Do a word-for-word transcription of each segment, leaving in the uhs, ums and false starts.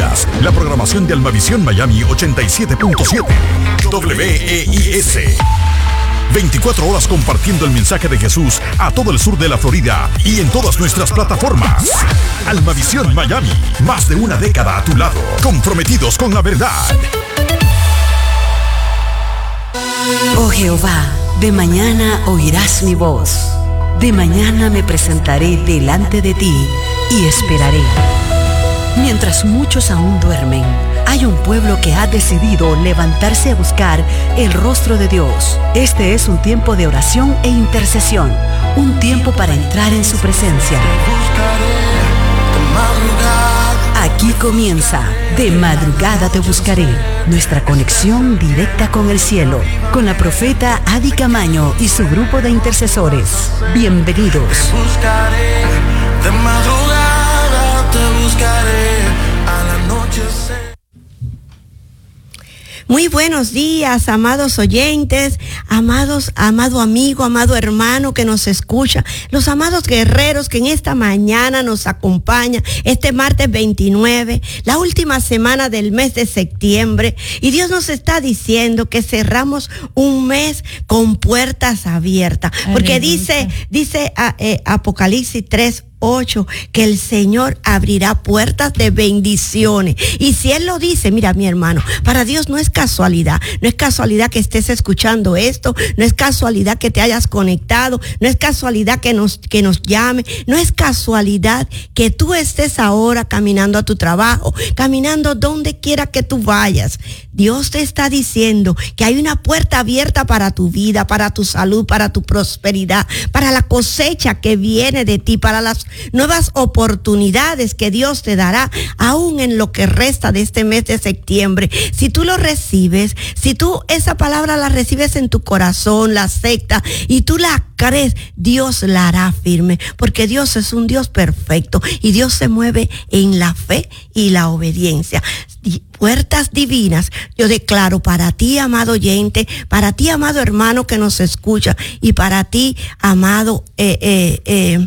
escuchas la programación de Almavisión Miami ochenta y siete punto siete. W E I S. veinticuatro horas compartiendo el mensaje de Jesús a todo el sur de la Florida y en todas nuestras plataformas. Almavisión Miami, más de una década a tu lado, comprometidos con la verdad. Oh Jehová, de mañana oirás mi voz. De mañana me presentaré delante de ti y esperaré. Mientras muchos aún duermen, hay un pueblo que ha decidido levantarse a buscar el rostro de Dios. Este es un tiempo de oración e intercesión, un tiempo para entrar en su presencia. Aquí comienza De Madrugada Te Buscaré, nuestra conexión directa con el cielo, con la profeta Adi Camaño y su grupo de intercesores. Bienvenidos. Te buscaré, de madrugada te buscaré, al anochecer. Muy buenos días, amados oyentes, amados, amado amigo, amado hermano que nos escucha, los amados guerreros que en esta mañana nos acompañan, este martes veintinueve, la última semana del mes de septiembre, y Dios nos está diciendo que cerramos un mes con puertas abiertas, porque Aleluya. dice, dice eh, Apocalipsis tres, ocho, que el Señor abrirá puertas de bendiciones. Y si Él lo dice, mira mi hermano, para Dios no es casualidad, no es casualidad que estés escuchando esto, no es casualidad que te hayas conectado, no es casualidad que nos, que nos llame, no es casualidad que tú estés ahora caminando a tu trabajo, caminando donde quiera que tú vayas. Dios te está diciendo que hay una puerta abierta para tu vida, para tu salud, para tu prosperidad, para la cosecha que viene de ti, para las nuevas oportunidades que Dios te dará aún en lo que resta de este mes de septiembre. Si tú lo recibes, si tú esa palabra la recibes en tu corazón, la aceptas y tú la crees, Dios la hará firme, porque Dios es un Dios perfecto y Dios se mueve en la fe y la obediencia. Puertas divinas, yo declaro para ti, amado oyente, para ti, amado hermano que nos escucha, y para ti, amado eh, eh, eh,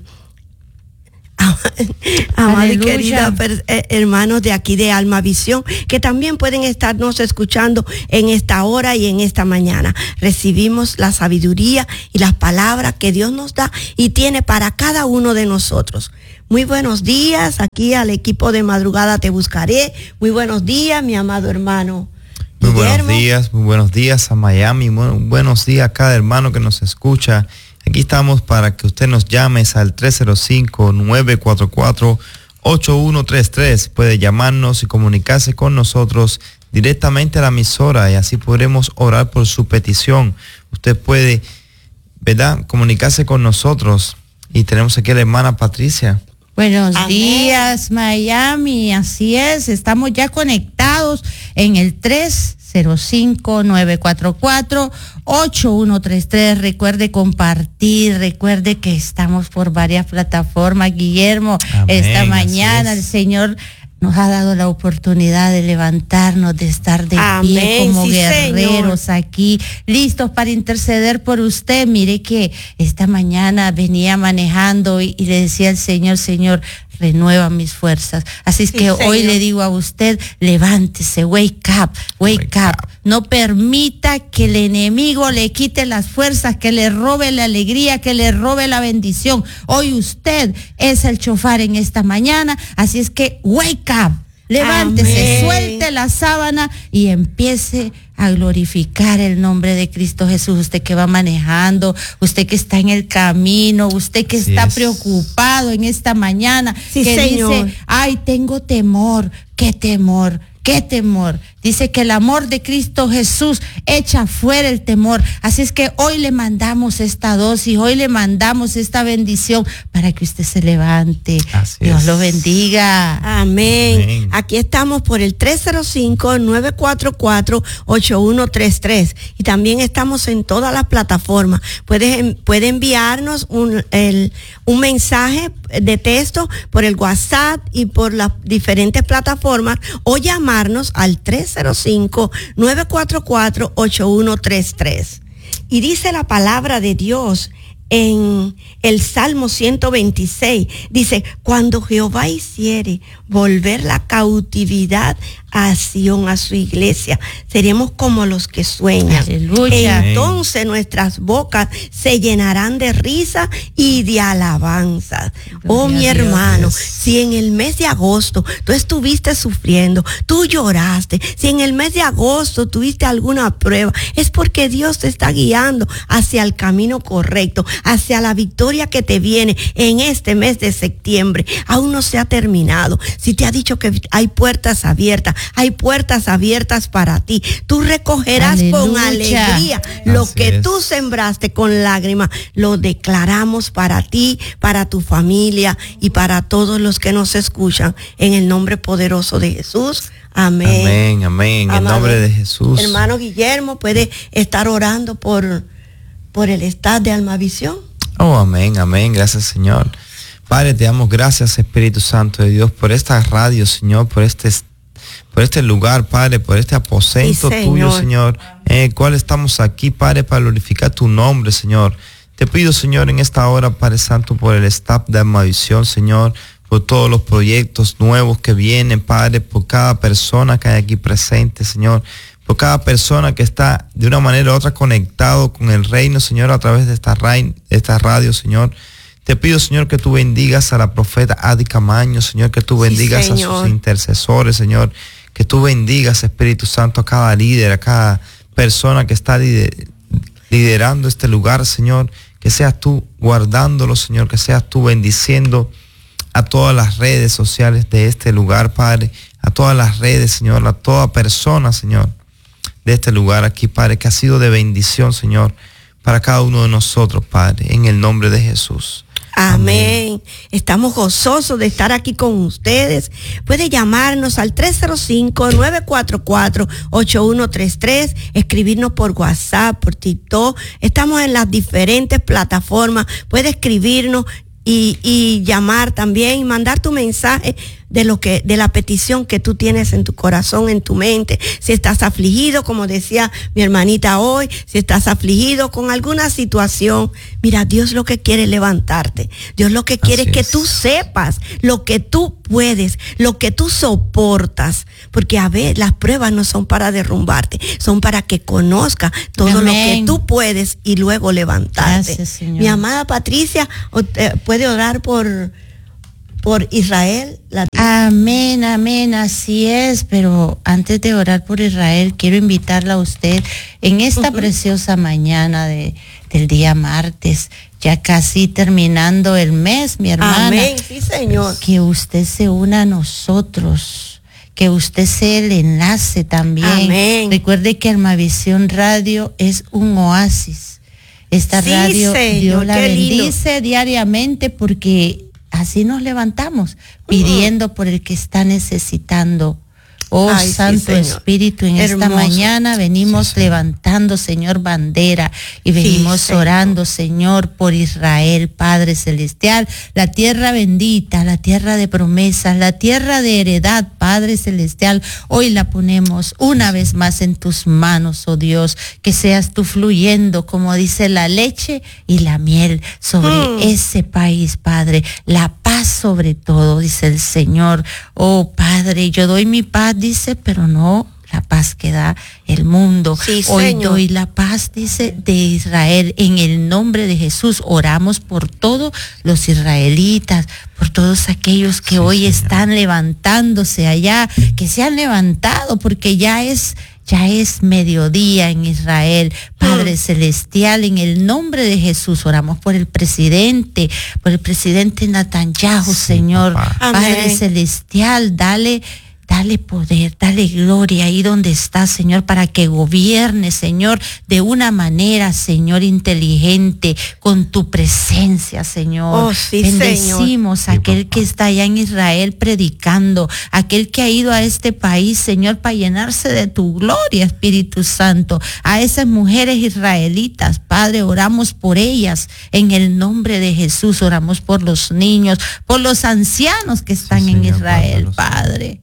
amada y querida eh, hermanos de aquí de Almavisión, que también pueden estarnos escuchando en esta hora y en esta mañana. Recibimos la sabiduría y las palabras que Dios nos da y tiene para cada uno de nosotros. Muy buenos días aquí al equipo de Madrugada Te Buscaré. Muy buenos días, mi amado hermano Muy Guillermo. buenos días, muy buenos días a Miami, muy buenos días a cada hermano que nos escucha. Aquí estamos para que usted nos llame al tres cero cinco, nueve cuatro cuatro, ocho uno tres tres. Puede llamarnos y comunicarse con nosotros directamente a la emisora y así podremos orar por su petición. Usted puede, ¿verdad?, comunicarse con nosotros. Y tenemos aquí a la hermana Patricia. Buenos Amén. días, Miami, así es, estamos ya conectados en el tres cero cinco, nueve cuatro cuatro, ocho uno tres tres. Recuerde compartir, recuerde que estamos por varias plataformas, Guillermo. Amén, esta mañana es. el Señor nos ha dado la oportunidad de levantarnos, de estar de Amén, pie como sí, guerreros Señor. aquí, listos para interceder por usted. Mire que esta mañana venía manejando y, y le decía al Señor, Señor, renueva mis fuerzas. Así es Sí, que Señor. hoy le digo a usted, levántese, wake up, wake, Wake up. up. No permita que el enemigo le quite las fuerzas, que le robe la alegría, que le robe la bendición. Hoy usted es el chofar en esta mañana, así es que wake up. Levántese, Amén. suelte la sábana y empiece a glorificar el nombre de Cristo Jesús. Usted que va manejando, usted que está en el camino, usted que Así está es. preocupado en esta mañana, Sí, que Señor. dice, ay, tengo temor, qué temor. qué temor. Dice que el amor de Cristo Jesús echa fuera el temor. Así es que hoy le mandamos esta dosis, hoy le mandamos esta bendición para que usted se levante. Así Dios es. lo bendiga. Amén. Amén. Aquí estamos por el tres cero cinco, nueve cuatro cuatro, ocho uno tres tres y también estamos en todas las plataformas. Puede, puede enviarnos un, el, un mensaje de texto por el WhatsApp y por las diferentes plataformas o llamarnos al tres cero cinco, nueve cuatro cuatro, ocho uno tres tres. Y dice la palabra de Dios en el Salmo ciento veintiséis, dice, cuando Jehová hiciere volver la cautividad a Sión, a su iglesia, seremos como los que sueñan. Aleluya. Entonces nuestras bocas se llenarán de risa y de alabanza. Oh, mi hermano, si en el mes de agosto tú estuviste sufriendo, tú lloraste, si en el mes de agosto tuviste alguna prueba, es porque Dios te está guiando hacia el camino correcto, hacia la victoria que te viene en este mes de septiembre. Aún no se ha terminado. Si te ha dicho que hay puertas abiertas, hay puertas abiertas para ti. Tú recogerás Aleluya. Con alegría lo Así que es. tú sembraste con lágrimas. Lo declaramos para ti, para tu familia y para todos los que nos escuchan, en el nombre poderoso de Jesús. Amén. Amén, amén. En el Amado nombre de Jesús. Hermano Guillermo, puede estar orando por, por el estado de Almavisión. Oh, amén, amén. Gracias, Señor. Padre, te damos gracias, Espíritu Santo de Dios, por esta radio, Señor, por este, por este lugar, Padre, por este aposento Sí, tuyo, Señor. Señor, en el cual estamos aquí, Padre, para glorificar tu nombre, Señor. Te pido, Señor, en esta hora, Padre Santo, por el staff de Almavisión, Señor, por todos los proyectos nuevos que vienen, Padre, por cada persona que hay aquí presente, Señor, por cada persona que está de una manera u otra conectado con el reino, Señor, a través de esta, ra- esta radio, Señor. Te pido, Señor, que tú bendigas a la profeta Adi Camaño, Señor, que tú Sí, bendigas a Señor. sus intercesores, Señor, que tú bendigas, Espíritu Santo, a cada líder, a cada persona que está lider- liderando este lugar, Señor, que seas tú guardándolo, Señor, que seas tú bendiciendo a todas las redes sociales de este lugar, Padre, a todas las redes, Señor, a toda persona, Señor, de este lugar aquí, Padre, que ha sido de bendición, Señor, para cada uno de nosotros, Padre, en el nombre de Jesús. Amén. Estamos gozosos de estar aquí con ustedes. Puede llamarnos al tres cero cinco, nueve cuatro cuatro, ocho uno tres tres, escribirnos por WhatsApp, por TikTok. Estamos en las diferentes plataformas. Puede escribirnos y, y llamar también y mandar tu mensaje de lo que, de la petición que tú tienes en tu corazón, en tu mente. Si estás afligido, como decía mi hermanita hoy, si estás afligido con alguna situación, mira, Dios lo que quiere es levantarte. Dios lo que quiere Así es que es. tú sepas lo que tú puedes, lo que tú soportas, porque a ver, las pruebas no son para derrumbarte, son para que conozcas todo lo que Amén. tú puedes y luego levantarte. Gracias, Señor. Mi amada Patricia, o- eh, puede orar por por Israel. La... Amén, amén, así es, pero antes de orar por Israel, quiero invitarla a usted en esta uh-huh. preciosa mañana de, del día martes, ya casi terminando el mes, mi hermana. Amén, sí, Señor. Que usted se una a nosotros, que usted sea el enlace también. Amén. Recuerde que Almavisión Radio es un oasis. Esta sí, radio, Señor, Dios la lindo. bendice diariamente porque así nos levantamos, pidiendo uh-huh. por el que está necesitando. Oh, Ay, Santo sí, Espíritu, en Hermoso. esta mañana venimos sí, levantando, Señor, bandera y venimos sí, orando, Señor, por Israel, Padre Celestial, la tierra bendita, la tierra de promesas, la tierra de heredad, Padre Celestial. Hoy la ponemos una vez más en tus manos, oh Dios, que seas tú fluyendo, como dice la leche y la miel, sobre mm. ese país, Padre. La paz sobre todo, dice el Señor. Oh, Padre, yo doy mi paz, dice, pero no la paz que da el mundo. Sí, hoy Señor. Doy la paz, dice, de Israel. En el nombre de Jesús oramos por todos los israelitas, por todos aquellos que sí, hoy Señor. Están levantándose allá, que se han levantado, porque ya es ya es mediodía en Israel. Padre mm. Celestial, en el nombre de Jesús oramos por el presidente, por el presidente Netanyahu, sí, Señor. Papá. Padre Amén. Celestial, dale Dale poder, dale gloria ahí donde está, Señor, para que gobierne, Señor, de una manera, Señor, inteligente, con tu presencia, Señor. Oh, sí, Bendecimos Señor. a aquel que está allá en Israel predicando, aquel que ha ido a este país, Señor, para llenarse de tu gloria, Espíritu Santo. A esas mujeres israelitas, Padre, oramos por ellas en el nombre de Jesús. Oramos por los niños, por los ancianos que están sí, en Señor, Israel, Padre.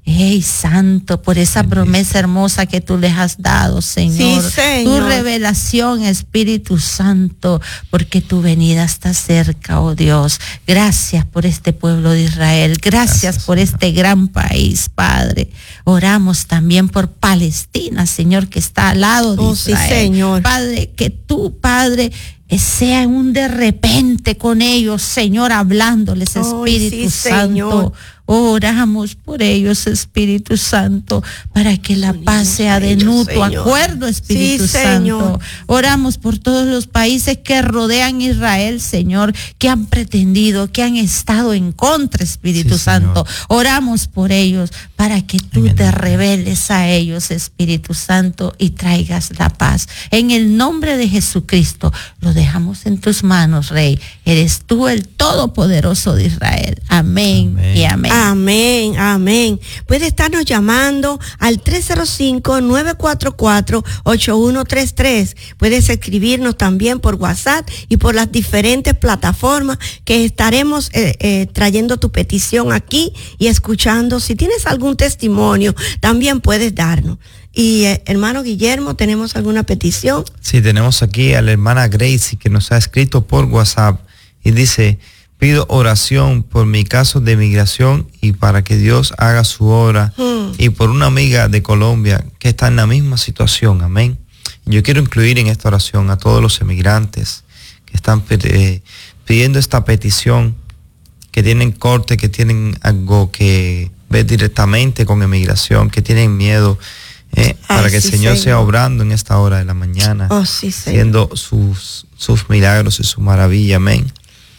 ¡Ey, santo! Por esa promesa hermosa que tú les has dado, Señor. Sí, Señor. Tu revelación, Espíritu Santo, porque tu venida está cerca, oh Dios. Gracias por este pueblo de Israel. Gracias, Gracias por Señor. Este gran país, Padre. Oramos también por Palestina, Señor, que está al lado de oh, Israel. Sí, Señor. Padre, que tú, Padre, sea un de repente con ellos, Señor, hablándoles, Espíritu oh, sí, Santo. Señor. Oramos por ellos, Espíritu Santo, para que la paz sea de mutuo acuerdo, Espíritu sí, Santo. Señor. Oramos por todos los países que rodean Israel, Señor, que han pretendido, que han estado en contra, Espíritu sí, Santo. Señor. Oramos por ellos para que tú Amén. Te reveles a ellos, Espíritu Santo, y traigas la paz. En el nombre de Jesucristo, lo dejamos en tus manos, Rey. Eres tú el Todopoderoso de Israel. Amén, amén. Y amén. Amén, amén. Puede estarnos llamando al tres cero cinco, nueve cuatro cuatro, ocho uno tres tres. Puedes escribirnos también por WhatsApp y por las diferentes plataformas que estaremos eh, eh, trayendo tu petición aquí y escuchando. Si tienes algún testimonio, también puedes darnos. Y eh, hermano Guillermo, ¿tenemos alguna petición? Sí, tenemos aquí a la hermana Gracie que nos ha escrito por WhatsApp y dice: pido oración por mi caso de migración y para que Dios haga su obra hmm. y por una amiga de Colombia que está en la misma situación. Amén. Yo quiero incluir en esta oración a todos los emigrantes que están eh, pidiendo esta petición, que tienen corte, que tienen algo que ver directamente con emigración, que tienen miedo, eh, Ay, para que sí, el Señor, Señor sea obrando en esta hora de la mañana, oh, sí, haciendo sus, sus milagros y su maravilla. Amén.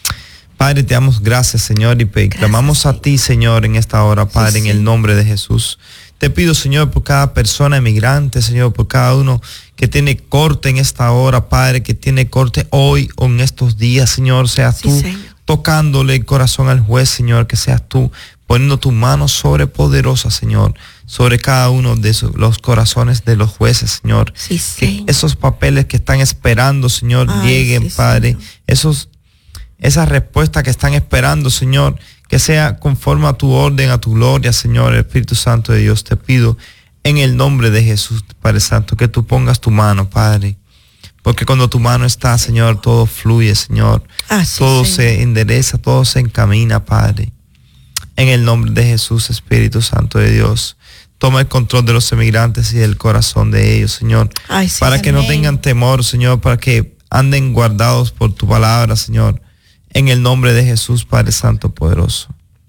Padre, te damos gracias, Señor, y clamamos a ti, Señor, en esta hora, Padre, sí, en sí. el nombre de Jesús. Te pido, Señor, por cada persona emigrante, Señor, por cada uno que tiene corte en esta hora, Padre, que tiene corte hoy o en estos días, Señor, seas sí, tú Señor. Tocándole el corazón al juez, Señor, que seas tú poniendo tu mano sobrepoderosa, Señor, sobre cada uno de esos, los corazones de los jueces, Señor. Sí, sí. Que esos papeles que están esperando, Señor, Ay, lleguen, sí, Padre, Señor. esos Esa respuesta que están esperando, Señor, que sea conforme a tu orden, a tu gloria, Señor, el Espíritu Santo de Dios. Te pido en el nombre de Jesús, Padre Santo, que tú pongas tu mano, Padre. Porque cuando tu mano está, Señor, todo fluye, Señor. Así, todo Señor. se endereza, todo se encamina, Padre. En el nombre de Jesús, Espíritu Santo de Dios, toma el control de los emigrantes y del corazón de ellos, Señor. Ay, sí, para amén. Que no tengan temor, Señor, para que anden guardados por tu palabra, Señor. En el nombre de Jesús, Padre Santo poderoso.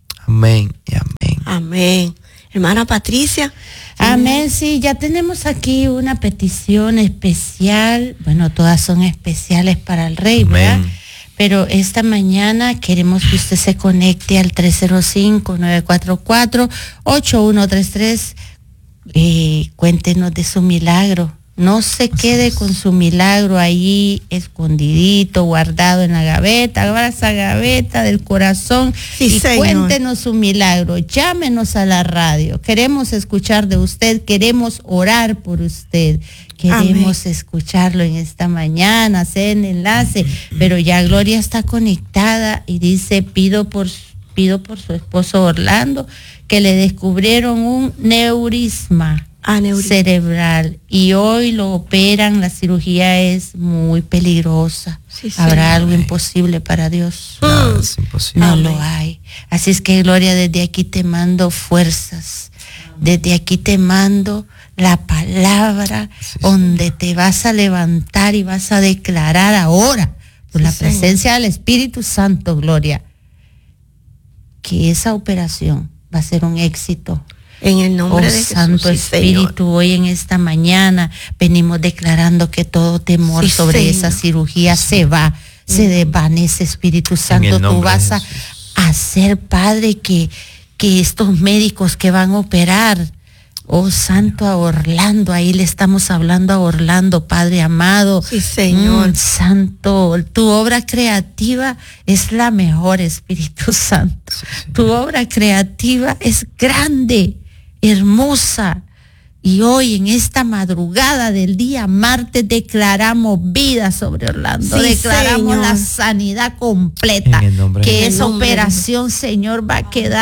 Amén y amén. Amén. Hermana Patricia. Amén, sí, ya tenemos aquí una petición especial. Bueno, todas son especiales para el Rey, amén. ¿Verdad? Pero esta mañana queremos que usted se conecte al tres cero cinco, nueve cuatro cuatro, ocho uno tres tres. Eh, cuéntenos de su milagro. No se quede con su milagro ahí escondidito, guardado en la gaveta. Abra esa gaveta del corazón sí, y Señor. Cuéntenos su milagro. Llámenos a la radio. Queremos escuchar de usted, queremos orar por usted. Queremos Amén. Escucharlo en esta mañana, hacer el enlace. Pero ya Gloria está conectada y dice, pido por, pido por su esposo Orlando, que le descubrieron un neurisma. cerebral y hoy lo operan. La cirugía es muy peligrosa. Sí, sí, ¿Habrá algo amén. Imposible para Dios? No, es imposible. No amén. Lo hay. Así es que, Gloria, desde aquí te mando fuerzas. Desde aquí te mando la palabra sí, donde sí. te vas a levantar y vas a declarar ahora, por sí, la presencia Señor. Del Espíritu Santo, Gloria, que esa operación va a ser un éxito. En el nombre oh, de Jesús, Santo sí, Espíritu, Señor. Hoy en esta mañana venimos declarando que todo temor sí, sobre Señor. Esa cirugía sí. se va, sí. se desvanece, Espíritu Santo. Tú vas a hacer, Padre, que, que estos médicos que van a operar, oh Santo, a Orlando, ahí le estamos hablando a Orlando, Padre amado. Sí, Señor. Mm, Santo, tu obra creativa es la mejor, Espíritu Santo. Sí, tu obra creativa es grande, hermosa. Y hoy en esta madrugada del día martes declaramos vida sobre Orlando, sí, declaramos Señor. La sanidad completa, que esa operación, Señor, va a quedar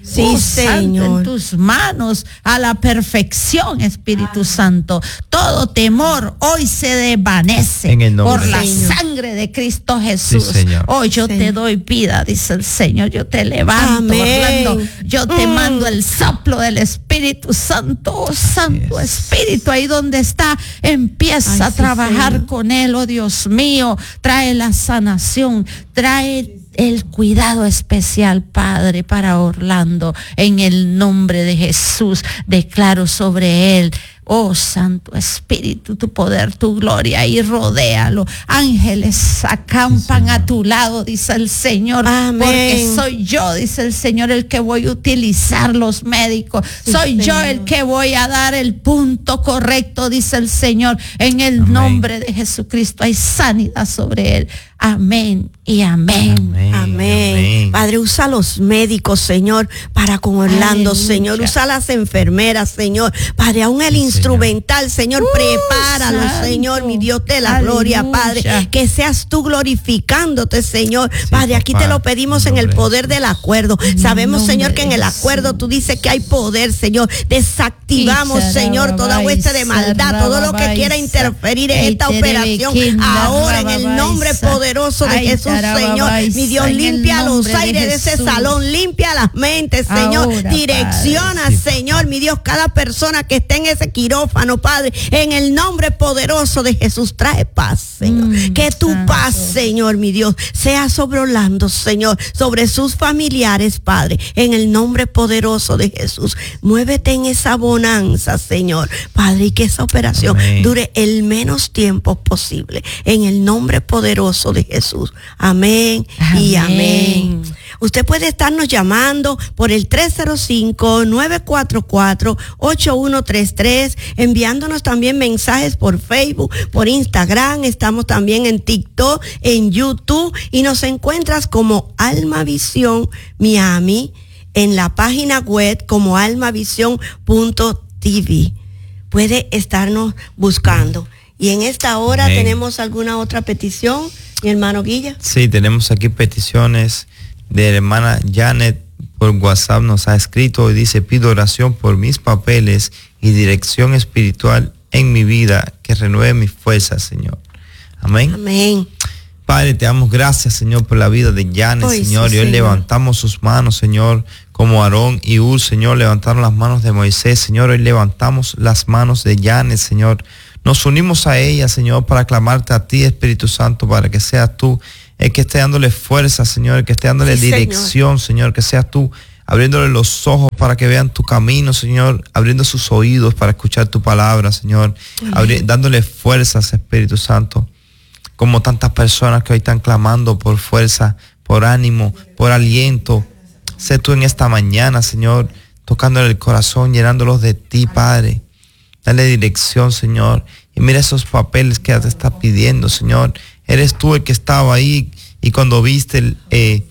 Sí, oh, Santo, Señor. en tus manos a la perfección, Espíritu Santo. Todo temor hoy se desvanece En el nombre por de la Señor. sangre de Cristo Jesús. Sí, Señor. Hoy yo Señor. te doy vida, dice el Señor. Yo te levanto, Amén. Orlando. Yo te Mm. mando el soplo del Espíritu Santo. Oh, Santo es. Espíritu, ahí donde está, empieza Ay, a sí, trabajar Señor. con él. Oh, Dios mío, trae la sanación, trae el cuidado especial, Padre, para Orlando. En el nombre de Jesús, declaro sobre él, oh Santo Espíritu, tu poder, tu gloria, y rodéalo. Ángeles acampan Sí, a tu lado, dice el Señor. Amén. Porque soy yo, dice el Señor, el que voy a utilizar los médicos. Sí, soy yo Señor. el que voy a dar el punto correcto, dice el Señor. En el Amén. nombre de Jesucristo hay sanidad sobre él. Amén y amén. Amén. Amén. Padre, usa a los médicos, Señor, para con Orlando, Aleluya. Señor. Usa a las enfermeras, Señor. Padre, aún el Sí, instrumental, Señor, Uh, prepáralo, santo. Señor, mi Dios de la gloria, Aleluya. Padre. Que seas tú glorificándote, Señor. Sí, Padre, aquí papá, te lo pedimos en en el nombre de poder del Jesús. acuerdo. En Sabemos, nombre Señor, que en de el Jesús. acuerdo tú dices que hay poder, Señor. Desactivamos, Y Señor, toda sarababay, hueste de maldad, todo lo que sarababay, quiera interferir en ey, esta terebe, operación. kinda, Ahora, en el rababay, nombre sa- poderoso de ay, Jesús, sarababay, Señor. Mi Dios, en el limpia los nombre de aires de ese Jesús. salón, limpia las mentes, Señor. Ahora, Direcciona, Padre. Señor, mi Dios, cada persona que esté en ese quirófano, Padre, en el nombre poderoso de Jesús, trae paz, Señor. Mm, que tu santo. paz, Señor, mi Dios, sea sobre Orlando, Señor, sobre sus familiares, Padre, en el nombre poderoso de Jesús. Muévete en esa bonanza, Señor, Padre, y que esa operación Amén. dure el menos tiempo posible, en el nombre poderoso de Jesús. Amén, y Amén. amén. Usted puede estarnos llamando por el tres cero cinco, nueve cuatro cuatro, ocho uno tres tres, enviándonos también mensajes por Facebook, por Instagram, estamos también en TikTok, en YouTube, y nos encuentras como Alma Visión Miami, en la página web como almavision punto t v. Puede estarnos buscando. Y en esta hora, Amén. ¿tenemos alguna otra petición, mi hermano Guilla? Sí, tenemos aquí peticiones de la hermana Janet por WhatsApp. Nos ha escrito y dice: pido oración por mis papeles y dirección espiritual en mi vida, que renueve mis fuerzas, Señor. Amén. Amén. Padre, te damos gracias, Señor, por la vida de Janet, Ay, Señor. sí, Y hoy Señor. levantamos sus manos, Señor, como Aarón y Ur, Señor, levantaron las manos de Moisés, Señor. Hoy levantamos las manos de Janet, Señor. Nos unimos a ella, Señor, para clamarte a ti, Espíritu Santo, para que seas tú el que esté dándole fuerza, Señor, el que esté dándole Sí, dirección, Señor, que seas tú abriéndole los ojos para que vean tu camino, Señor, abriendo sus oídos para escuchar tu palabra, Señor, abri- dándole fuerzas, Espíritu Santo, como tantas personas que hoy están clamando por fuerza, por ánimo, por aliento. Sé tú en esta mañana, Señor, tocándole el corazón, llenándolos de ti, Padre. Dale dirección, Señor. Y mira esos papeles que te está pidiendo, Señor. Eres tú el que estaba ahí y cuando viste, el, eh,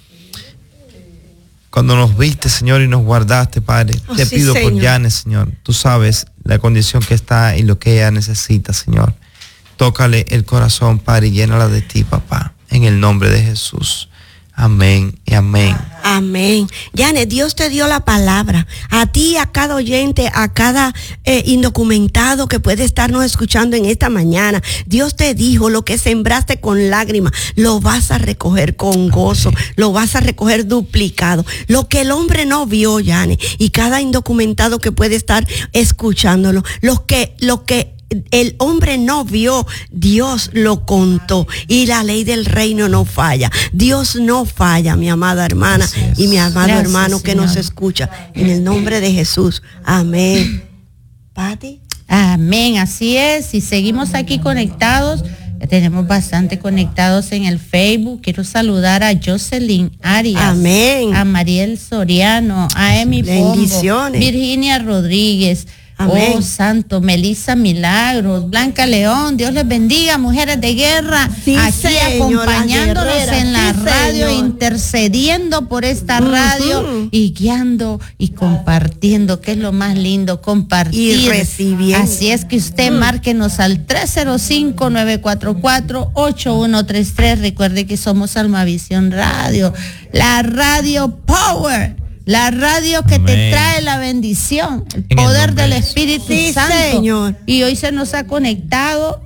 cuando nos viste, Señor, y nos guardaste, Padre. Oh, te sí, pido por Señor. Janet, Señor. Tú sabes la condición que está y lo que ella necesita, Señor. Tócale el corazón, Padre, y llénala de ti, papá. En el nombre de Jesús. Amén y amén. Amén. Janet, Dios te dio la palabra. A ti, a cada oyente, a cada eh, indocumentado que puede estarnos escuchando en esta mañana. Dios te dijo: lo que sembraste con lágrimas, lo vas a recoger con gozo. Amén. Lo vas a recoger duplicado. Lo que el hombre no vio, Janet, y cada indocumentado que puede estar escuchándolo, lo que, lo que el hombre no vio, Dios lo contó, y la ley del reino no falla. Dios no falla, mi amada hermana Así es. y mi amado Gracias, hermano que Señor. nos escucha, en el nombre de Jesús. Amén. Pati. Amén, así es. Y seguimos aquí conectados. Ya tenemos bastante conectados en el Facebook. Quiero saludar a Jocelyn Arias, Amén. a Mariel Soriano, a Emi Pombo, Bendiciones. Virginia Rodríguez. Amén. Oh, Santo, Melissa Milagros, Blanca León, Dios les bendiga, mujeres de guerra, Sí, aquí señor, acompañándonos las guerreras, en la sí, radio, señor. intercediendo por esta Ujú. radio y guiando y compartiendo, que es lo más lindo, compartir. Y recibiendo. Así es que usted Mm. márquenos al tres cero cinco, nueve cuatro cuatro, ocho uno tres tres. Recuerde que somos Almavisión Radio, la radio Power La radio que Amén. te trae la bendición, el En el poder nombre del de Espíritu Sí, Santo. Señor. Y hoy se nos ha conectado,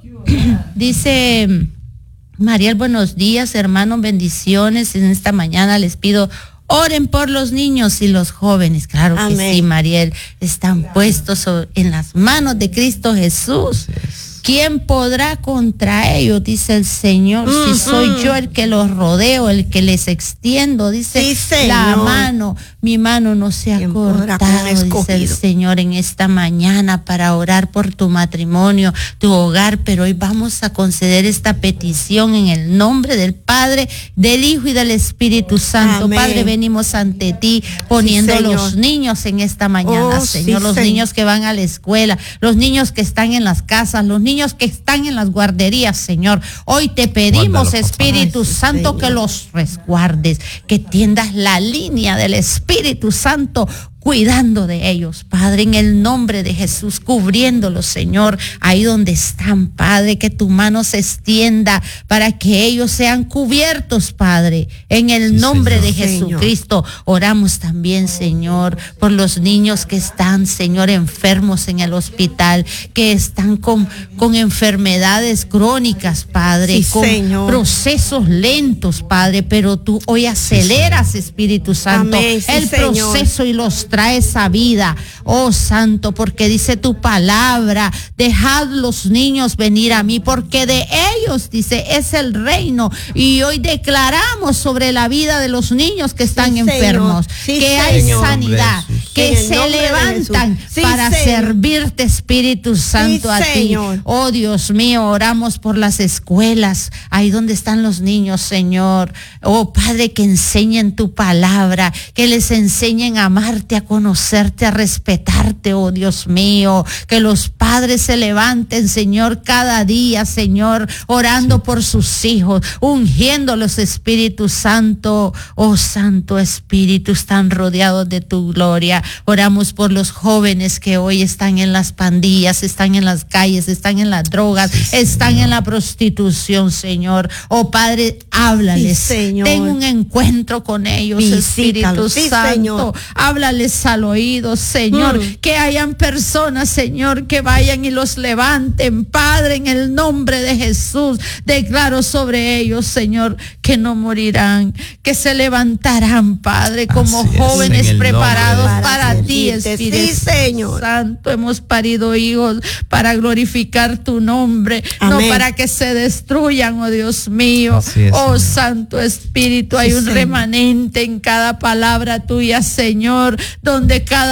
dice Mariel, buenos días, hermanos, bendiciones. En esta mañana les pido, oren por los niños y los jóvenes. Claro Amén. que sí, Mariel, están puestos so- en las manos de Cristo Jesús. ¿Quién podrá contra ellos? Dice el Señor. Mm, Si soy mm. yo el que los rodeo, el que les extiendo, dice Sí, Señor. la mano. Mi mano no se ha ¿Quién podrá con un cortado, dice el escogido? Señor, en esta mañana para orar por tu matrimonio, tu hogar. Pero hoy vamos a conceder esta petición en el nombre del Padre, del Hijo y del Espíritu Santo. Amén. Padre, venimos ante ti poniendo Sí, Señor. los niños en esta mañana, Oh, Señor. sí, los Señor. niños que van a la escuela, los niños que están en las casas, los niños que están en las guarderías, Señor. Hoy te pedimos, Guárdalo, papá. Espíritu Ay, sí, Santo, Señor. que los resguardes, que tiendas la línea del Espíritu Santo, cuidando de ellos, Padre, en el nombre de Jesús, cubriéndolos, Señor, ahí donde están, Padre, que tu mano se extienda para que ellos sean cubiertos, Padre, en el Sí, nombre Señor. de Señor. Jesucristo. Oramos también, Señor, por los niños que están, Señor, enfermos en el hospital, que están con, con enfermedades crónicas, Padre, Sí, con Señor. procesos lentos, Padre, pero tú hoy aceleras, Espíritu Santo, Amén, sí, el Señor. proceso y los traes a vida, oh Santo, porque dice tu palabra, dejad los niños venir a mí, porque de ellos, dice, es el reino. Y hoy declaramos sobre la vida de los niños que están Sí, enfermos, Señor. Sí, que hay Señor. sanidad, En el nombre de Jesús. que En el se nombre de levantan Jesús. Sí, para Señor. servirte, Espíritu Santo, a ti. Señor. Oh Dios mío, oramos por las escuelas, ahí donde están los niños, Señor. Oh Padre, que enseñen tu palabra, que les enseñen a amarte, a conocerte, a respetarte, oh Dios mío. Que los padres se levanten, Señor, cada día, Señor, orando por sus hijos, ungiéndolos, Espíritu Santo. Oh Santo Espíritu, están rodeados de tu gloria. Oramos por los jóvenes que hoy están en las pandillas, están en las calles, están en las drogas, Sí, están Señor. en la prostitución, Señor. Oh Padre, háblales. Sí, Señor. Ten un encuentro con ellos, Visítalos. Espíritu Sí, Santo. Señor. Háblales al oído, Señor. Mm. Que hayan personas, Señor, que vayan y los levanten, Padre, en el nombre de Jesús. Declaro sobre ellos, Señor, que no morirán, que se levantarán, Padre, como Así es, jóvenes en el preparados nombre de para Jesús. ti, Para servirte, Espíritu sí, Señor. Santo. Hemos parido hijos para glorificar tu nombre, no Amén. para que se destruyan, oh Dios mío. Así es, Oh Señor. Santo Espíritu, hay Sí, un Señor. remanente en cada palabra tuya, Señor, donde cada